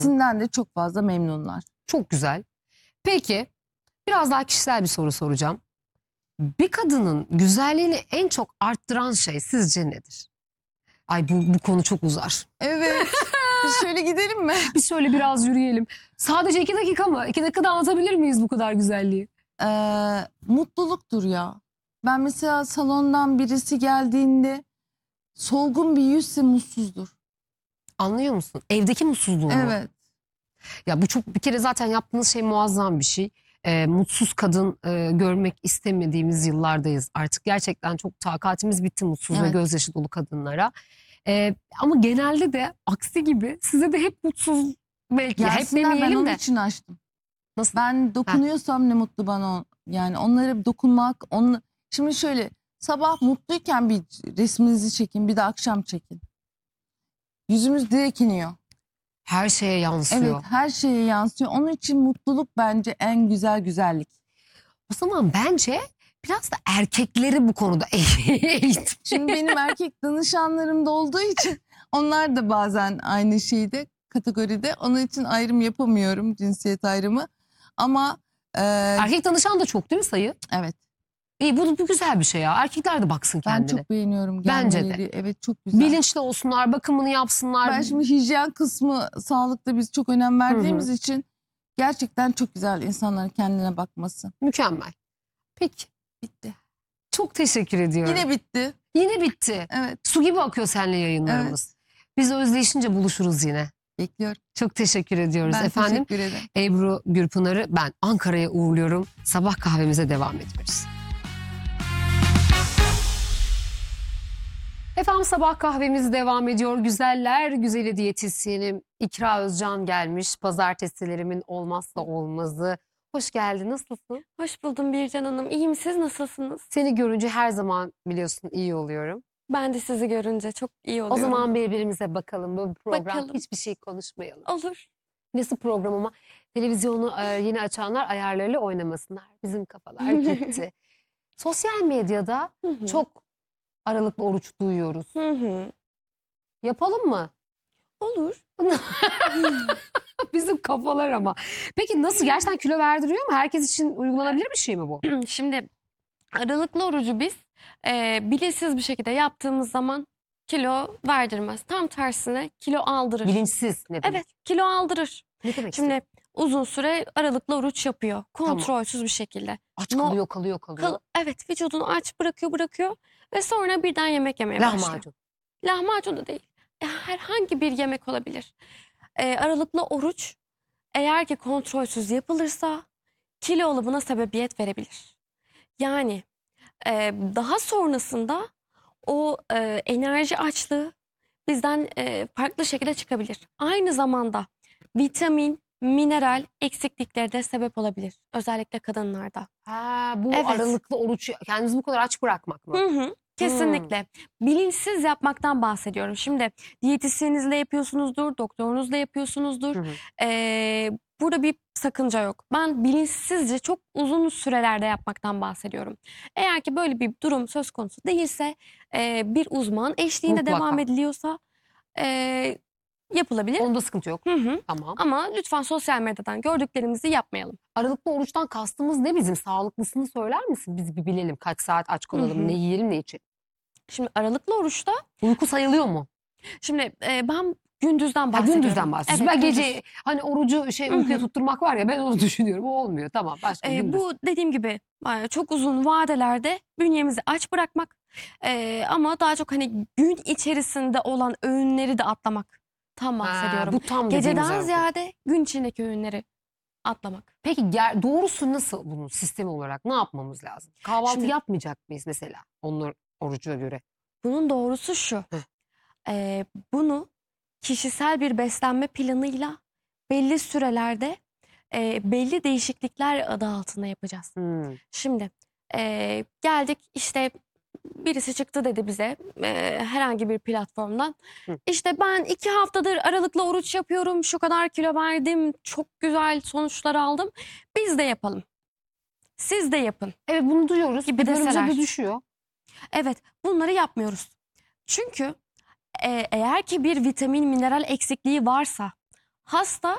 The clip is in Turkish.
İkisinden de çok fazla memnunlar. Çok güzel. Peki biraz daha kişisel bir soru soracağım. Bir kadının güzelliğini en çok arttıran şey sizce nedir? Ay bu konu çok uzar. Evet. Biz şöyle gidelim mi? Biz şöyle biraz yürüyelim. Sadece 2 dakika mı? 2 dakikada anlatabilir miyiz bu kadar güzelliği? Mutluluktur ya. Ben mesela salondan birisi geldiğinde solgun bir yüzse mutsuzdur. Anlıyor musun? Evdeki mutsuzluğu mu? Evet. Ya bu çok bir kere zaten yaptığınız şey muazzam bir şey. Mutsuz kadın görmek istemediğimiz yıllardayız. Artık gerçekten çok takatimiz bitti mutsuz ve Evet. gözyaşı dolu kadınlara. Ama genelde de aksi gibi size de hep mutsuz belki. Hep Gelsinler, ben demeyelim onun de. için açtım. Nasıl? Ben dokunuyorsam ne mutlu bana. Yani onlara dokunmak. Şimdi şöyle, sabah mutluyken bir resminizi çekin, bir de akşam çekin. Yüzümüz direkt iniyor. Her şeye yansıyor. Evet, her şeye yansıyor. Onun için mutluluk bence en güzel güzellik. O zaman bence biraz da erkekleri bu konuda eğitim. Şimdi benim erkek danışanlarım da olduğu için onlar da bazen aynı şeyde, kategoride. Onun için ayrım yapamıyorum, cinsiyet ayrımı. Ama Erkek danışan da çok değil mi sayı? evet, İyi, bu güzel bir şey ya. Erkekler de baksın ben kendine. çok beğeniyorum Bence de. gelmeleri. Evet, çok güzel. Bilinçli olsunlar, bakımını yapsınlar. Ben şimdi hijyen kısmı, sağlıkta biz çok önem verdiğimiz için gerçekten çok güzel insanların kendine bakması. Mükemmel. Peki. Bitti. Çok teşekkür ediyorum. Yine bitti. Yine bitti. Evet, Su gibi akıyor seninle yayınlarımız. Biz özdeşince buluşuruz yine. bekliyorum. Çok teşekkür ediyoruz Ben efendim. teşekkür ederim. Ebru Gürpınar'ı ben Ankara'ya uğurluyorum. Sabah kahvemize devam ediyoruz. Efendim sabah kahvemiz devam ediyor. Güzeller güzeli diyetisyenim İkra Özcan gelmiş. Pazartesilerimin olmazsa olmazı. Hoş geldin. Nasılsın? Hoş buldum Bircan Hanım. İyiyim, siz nasılsınız? Seni görünce her zaman biliyorsun iyi oluyorum. Ben de sizi görünce çok iyi O oluyorum. zaman birbirimize bakalım. Bu program Bakalım. hiçbir şey konuşmayalım. Olur. Nasıl program ama televizyonu yeni açanlar ayarlarıyla oynamasınlar. Bizim kafalar gitti. Sosyal medyada Hı hı. çok aralıklı oruç duyuyoruz. Hı hı. Yapalım mı? Olur. Bizim kafalar ama. Peki nasıl, gerçekten kilo verdiriyor mu? Herkes için uygulanabilir bir şey mi bu? Şimdi aralıklı orucu biz bilinçsiz bir şekilde yaptığımız zaman kilo verdirmez. Tam tersine kilo aldırır. Bilinçsiz ne demek? Evet, kilo aldırır. Ne demek? Şimdi uzun süre aralıklı oruç yapıyor. Kontrolsüz bir şekilde. Aç No- kalıyor. Evet, vücudunu aç bırakıyor ve sonra birden yemek yemeye başlıyor. Lahmacun. Lahmacun da değil. Herhangi bir yemek olabilir. Aralıklı oruç eğer ki kontrolsüz yapılırsa kilo alımına sebebiyet verebilir. Yani daha sonrasında o enerji açlığı bizden farklı şekilde çıkabilir. Aynı zamanda vitamin, mineral eksiklikleri de sebep olabilir. Özellikle kadınlarda. Bu Evet. aralıklı oruç kendimizi bu kadar aç bırakmak mı? Hı hı, kesinlikle. Bilinçsiz yapmaktan bahsediyorum. Şimdi diyetisyeninizle yapıyorsunuzdur, doktorunuzla yapıyorsunuzdur. Hı hı. Burada bir sakınca yok. Ben bilinçsizce çok uzun sürelerde yapmaktan bahsediyorum. Eğer ki böyle bir durum söz konusu değilse bir uzman eşliğinde Mutlaka. devam ediliyorsa yapılabilir. Onda sıkıntı yok. Hı hı. Tamam. Ama lütfen sosyal medyadan gördüklerimizi yapmayalım. Aralıklı oruçtan kastımız ne bizim? Sağlıklısını söyler misin? Biz bir bilelim. Kaç saat aç kalalım, Hı hı. ne yiyelim, ne içelim. Şimdi aralıklı oruçta Uyku sayılıyor mu? şimdi ben gündüzden Ha, bahsediyorum. gündüzden bahsediyorsun. Evet, Ben gündüz. gece hani orucu uykuya tutturmak var ya, ben onu düşünüyorum. O olmuyor. Tamam, başka gündüz. Bu dediğim gibi çok uzun vadelerde bünyemizi aç bırakmak ama daha çok hani gün içerisinde olan öğünleri de atlamak. Tam bahsediyorum. Bu tam dediğimiz Geceden aralıklı. ziyade gün içindeki öğünleri atlamak. Peki doğrusu nasıl bunun sistemi olarak ne yapmamız lazım? Kahvaltı Şimdi- yapmayacak mıyız mesela onlar oruca göre? Bunun doğrusu şu. Bunu kişisel bir beslenme planıyla belli sürelerde belli değişiklikler adı altında yapacağız. Şimdi geldik işte birisi çıktı dedi bize herhangi bir platformdan. İşte ben 2 haftadır aralıklı oruç yapıyorum. Şu kadar kilo verdim. Çok güzel sonuçlar aldım. Biz de yapalım. Siz de yapın. Evet, bunu duyuyoruz. Gibi Önümüze deseler. de düşüyor. Evet, bunları yapmıyoruz. Çünkü eğer ki bir vitamin mineral eksikliği varsa hasta